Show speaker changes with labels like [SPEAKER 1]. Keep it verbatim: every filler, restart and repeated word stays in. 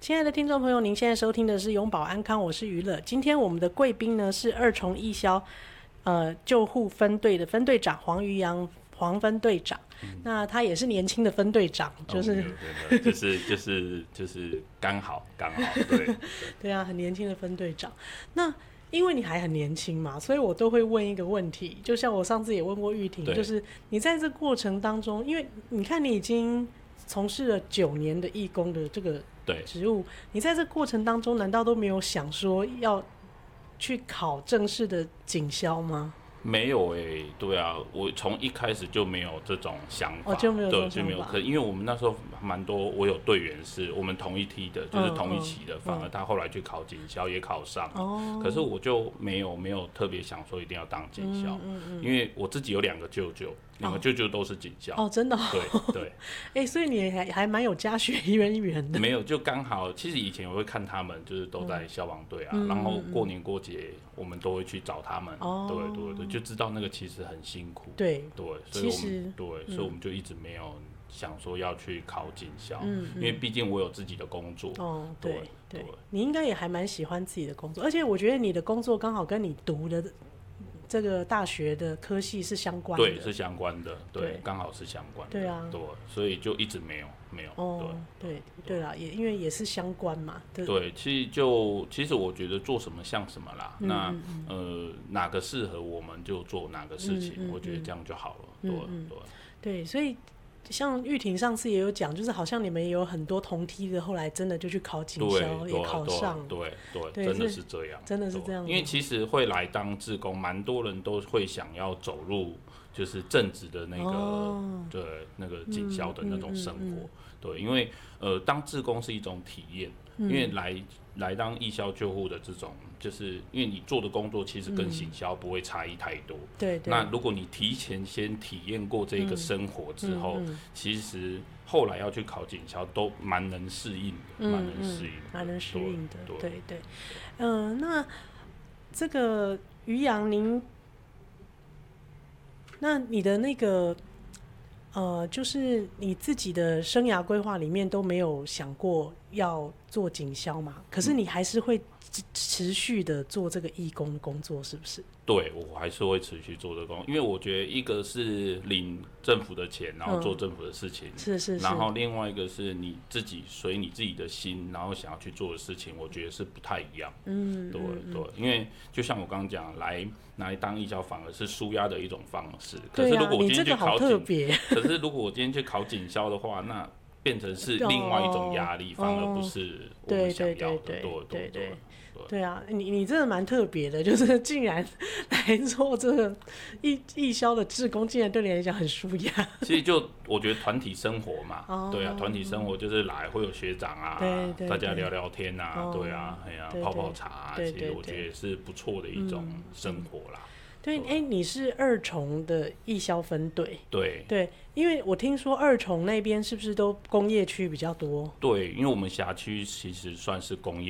[SPEAKER 1] 亲爱的听众朋友，您现在收听的是永保安康，我是娱乐。今天我们的贵宾呢是二重义消呃救护分队的分队长黄于洋黄分队长、嗯，那他也是年轻的分队长，就是、
[SPEAKER 2] 哦、对对对就是就是就是刚好刚好对对
[SPEAKER 1] 对啊，很年轻的分队长。那因为你还很年轻嘛，所以我都会问一个问题，就像我上次也问过玉婷，就是你在这过程当中，因为你看你已经从事了九年的义工的这个职务，你在这过程当中难道都没有想说要去考正式的警消吗？
[SPEAKER 2] 没有诶、欸，对啊，我从一开始就没有这种想法，
[SPEAKER 1] 哦、就没有这种
[SPEAKER 2] 想法，对，就没有。可因为我们那时候蛮多，我有队员是我们同一梯的，就是同一期的，嗯、反而他后来去考警消也考上了、哦，可是我就没有没有特别想说一定要当警消、嗯嗯嗯，因为我自己有两个舅舅。两个舅舅都是警消
[SPEAKER 1] 哦，真的、哦，
[SPEAKER 2] 对对，
[SPEAKER 1] 哎、欸，所以你还还蛮有家学渊源的。
[SPEAKER 2] 没有，就刚好，其实以前我会看他们，就是都在消防队啊、嗯，然后过年过节我们都会去找他们，嗯、对对对，就知道那个其实很辛苦，
[SPEAKER 1] 对
[SPEAKER 2] 对，所以我们对、嗯，所以我们就一直没有想说要去考警消、嗯，因为毕竟我有自己的工作，
[SPEAKER 1] 哦，对 对, 对，你应该也还蛮喜欢自己的工作，而且我觉得你的工作刚好跟你读的这个大学的科系是相关的，
[SPEAKER 2] 对，是相关的，对，刚好是相关的，
[SPEAKER 1] 对啊，
[SPEAKER 2] 对，所以就一直没有没有，
[SPEAKER 1] 哦，对对对啦，也因为也是相关嘛，对，
[SPEAKER 2] 对，其实就其实我觉得做什么像什么啦，嗯、那、嗯、呃哪个适合我们就做哪个事情，嗯、我觉得这样就好了，嗯、对、嗯、对
[SPEAKER 1] 对，所以。像玉婷上次也有讲，就是好像你们也有很多同梯的，后来真的就去考警消，也考上，
[SPEAKER 2] 对 对, 对, 对，真的是这样，
[SPEAKER 1] 真的是这样。
[SPEAKER 2] 因为其实会来当志工，蛮多人都会想要走入就是正职的那个，哦、对那个警消的那种生活，嗯嗯嗯嗯、对，因为呃当志工是一种体验，嗯、因为来来当义消救护的这种。就是因为你做的工作其实跟警消不会差异太多，嗯、
[SPEAKER 1] 对对。
[SPEAKER 2] 那如果你提前先体验过这个生活之后，嗯嗯嗯、其实后来要去考警消都蛮能适应的，蛮、嗯、能适应的，
[SPEAKER 1] 蛮能适应的，对 对, 对, 对。嗯、呃，那这个于洋，您，那你的那个呃，就是你自己的生涯规划里面都没有想过要做警消嘛？可是你还是会持续的做这个义工的工作，是不是？
[SPEAKER 2] 对，我还是会持续做这个工作，因为我觉得一个是领政府的钱，然后做政府的事情，嗯、
[SPEAKER 1] 是是是，
[SPEAKER 2] 然后另外一个是你自己随你自己的心，然后想要去做的事情，我觉得是不太一样。嗯，对对，因为就像我刚刚讲，来来当义消反而是抒压的一种方式。可是如果我今天去考警，可是如果我今天去考警消的话，那变成是另外一种压力，哦、反而不是我们想要的。对对对对对。
[SPEAKER 1] 对啊，你你真的蛮特别的，就是竟然来做这个义义消的志工，竟然对你来讲很舒压。
[SPEAKER 2] 其实就我觉得团体生活嘛，哦、对啊，团体生活就是来会有学长啊，对对对大家聊聊天啊，哦、对啊，哎呀、啊，泡泡茶、啊，其实我觉得也是不错的一种生活啦。嗯
[SPEAKER 1] 对，哎，你是二重的义消分队，
[SPEAKER 2] 对
[SPEAKER 1] 对，因为我听说二重那边是不是都工业区比较多？
[SPEAKER 2] 对，因为我们辖区其实算是工业